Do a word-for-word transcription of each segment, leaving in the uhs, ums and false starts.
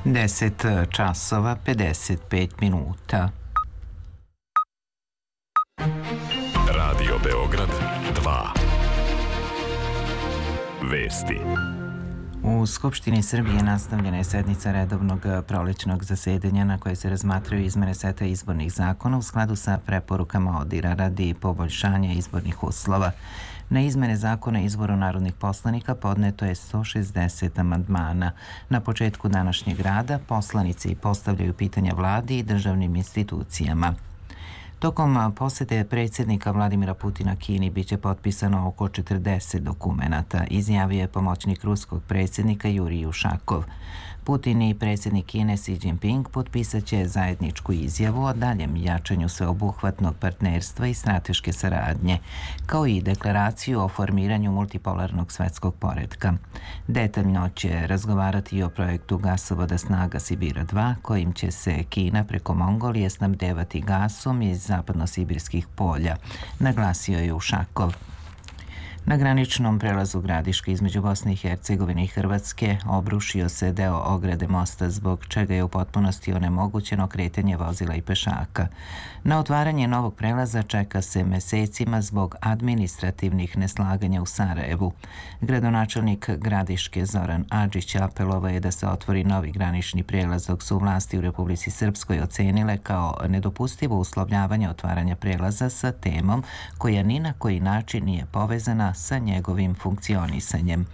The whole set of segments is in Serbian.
deset časova pedeset pet minuta. Radio Beograd dva. Vesti. U Skupštini Srbije nastavljena je sednica redovnog prolećnog zasedanja na kojoj se razmatraju izmene seta izbornih zakona u skladu sa preporukama ODIR-a radi poboljšanja izbornih uslova. Na izmene zakona o izboru narodnih poslanika podneto je sto šezdeset amandmana. Na početku današnjeg rada poslanici postavljaju pitanja vladi i državnim institucijama. Tokom posete predsjednika Vladimira Putina Kini biće potpisano oko četrdeset dokumenata, izjavio je pomoćnik ruskog predsjednika Jurij Ušakov. Putin i predsjednik Kine Xi Jinping potpisat će zajedničku izjavu o daljem jačanju sveobuhvatnog partnerstva i strateške saradnje, kao i deklaraciju o formiranju multipolarnog svetskog poretka. Detaljno će razgovarati i o projektu gasovoda Snaga Sibira dva, kojim će se Kina preko Mongolije snabdevati gasom iz zapadno-sibirskih polja, naglasio je Ušakov. Na graničnom prelazu Gradiška između Bosne i Hercegovine i Hrvatske obrušio se deo ograde mosta, zbog čega je u potpunosti onemogućeno kretanje vozila i pešaka. Na otvaranje novog prelaza čeka se mesecima zbog administrativnih neslaganja u Sarajevu. Gradonačelnik Gradiške Zoran Adžić apelovao je da se otvori novi granični prelaz, dok su vlasti u Republici Srpskoj ocenile kao nedopustivo uslovljavanje otvaranja prelaza sa temom koja ni na koji način nije povezana sa njegovim funkcionisanjem.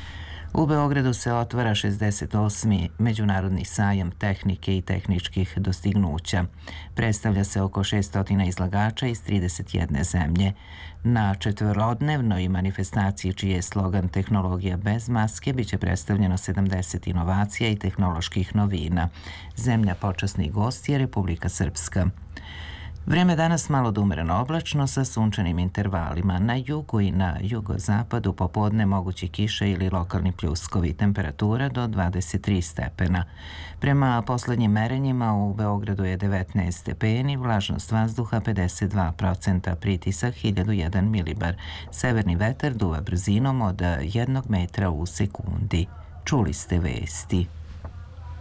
U Beogradu se otvara šezdeset osmi Međunarodni sajam tehnike i tehničkih dostignuća. Predstavlja se oko šesto izlagača iz trideset jedne zemlje. Na četvorodnevnoj manifestaciji, čiji je slogan Tehnologija bez maske, biće predstavljeno sedamdeset inovacija i tehnoloških novina. Zemlja počasni gost je Republika Srpska. Vreme danas malo da umereno oblačno sa sunčanim intervalima. Na jugu i na jugozapadu popodne mogući kiše ili lokalni pljuskovi. Temperatura do dvadeset tri stepena. Prema poslednjim merenjima u Beogradu je devetnaest stepeni, vlažnost vazduha pedeset dva procenta, pritisak hiljadu jedan milibar. Severni vetar duva brzinom od jednog metra u sekundi. Čuli ste vesti.